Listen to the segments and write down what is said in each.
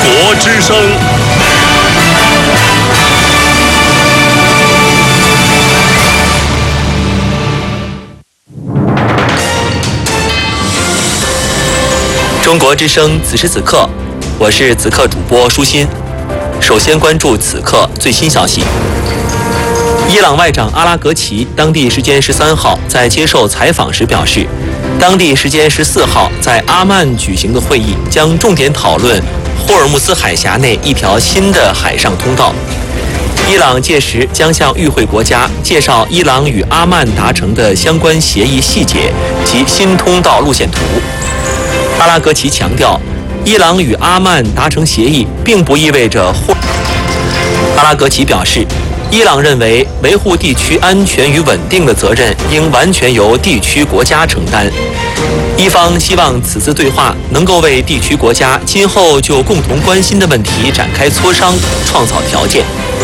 国之声。中国之声，此时此刻，我是此刻主播舒心。首先关注此刻最新消息。伊朗外长阿拉格齐当地时间13号在接受采访时表示，当地时间14号在阿曼举行的会议将重点讨论霍尔木兹海峡内一条新的海上通道。伊朗届时将向与会国家介绍伊朗与阿曼达成的相关协议细节及新通道路线图。阿拉格齐强调，伊朗与阿曼达成协议并不意味着阿拉格齐表示，伊朗认为维护地区安全与稳定的责任应完全由地区国家承担。伊方希望此次对话能够为地区国家今后就共同关心的问题展开磋商创造条件。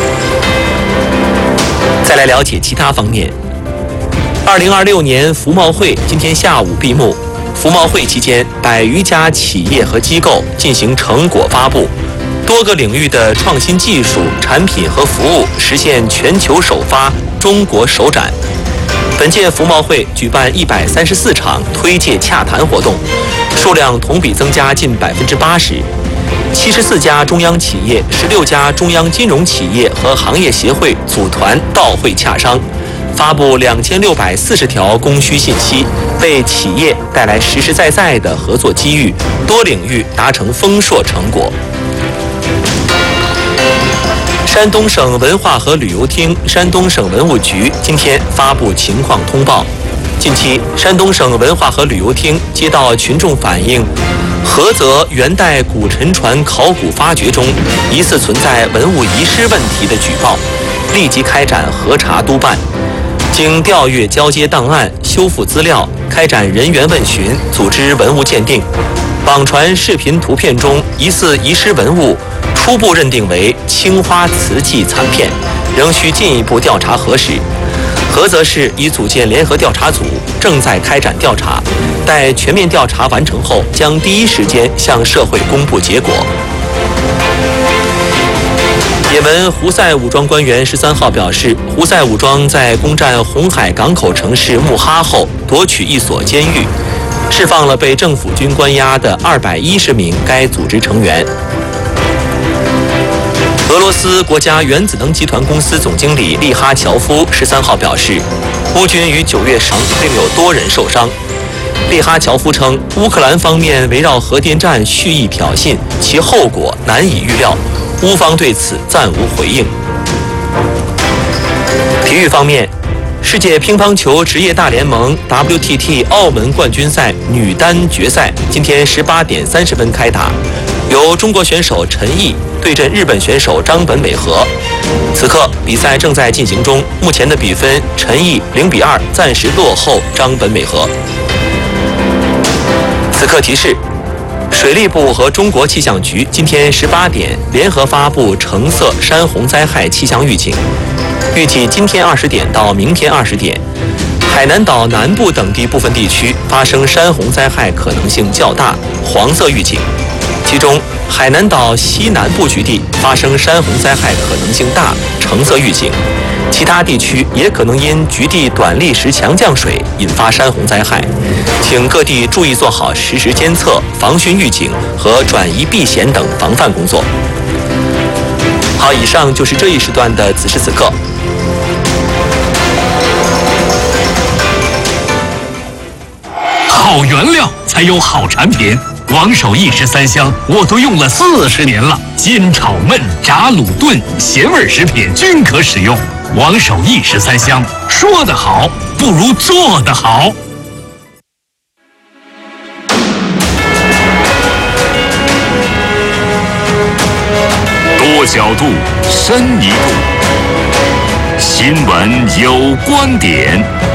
再来了解其他方面。2026年服贸会今天下午闭幕。服贸会期间，100余家企业和机构进行成果发布，多个领域的创新技术、产品和服务实现全球首发、中国首展。本届服贸会举办134场推介洽谈活动，数量同比增加近80%。74家中央企业、16家中央金融企业和行业协会组团到会洽商，发布2640条供需信息，为企业带来实实在在的合作机遇，多领域达成丰硕成果。山东省文化和旅游厅、山东省文物局今天发布情况通报。近期，山东省文化和旅游厅接到群众反映，菏泽元代古沉船考古发掘中疑似存在文物遗失问题的举报，立即开展核查督办。经调阅交接档案、修复资料，开展人员问询，组织文物鉴定。网传视频图片中疑似遗失文物，初步认定为青花瓷器残片，仍需进一步调查核实。菏泽市已组建联合调查组，正在开展调查，待全面调查完成后，将第一时间向社会公布结果。也门胡塞武装官员13号表示，胡塞武装在攻占红海港口城市穆哈后，夺取一所监狱，释放了被政府军关押的210名该组织成员。俄罗斯国家原子能集团公司总经理利哈乔夫13号表示，乌军于9月10日另有多人受伤。利哈乔夫称，乌克兰方面围绕核电站蓄意挑衅，其后果难以预料，乌方对此暂无回应。体育方面，世界乒乓球职业大联盟 WTT 澳门冠军赛女单决赛今天18点30分开打，由中国选手陈毅对阵日本选手张本美和。此刻比赛正在进行中，目前的比分陈毅0-2暂时落后张本美和。此刻提示，水利部和中国气象局今天18点联合发布橙色山洪灾害气象预警，预计今天20点到明天20点，海南岛南部等地部分地区发生山洪灾害可能性较大，黄色预警。其中，海南岛西南部局地发生山洪灾害可能性大，橙色预警。其他地区也可能因局地短历时强降水引发山洪灾害，请各地注意做好实时监测、防汛预警和转移避险等防范工作。好，以上就是这一时段的此时此刻。 好原料才有好产品，王守义13香我都用了40年了，煎炒焖炸卤炖咸味食品均可使用。王守义13香，说得好不如做得好。 多角度，深一度，新闻有观点。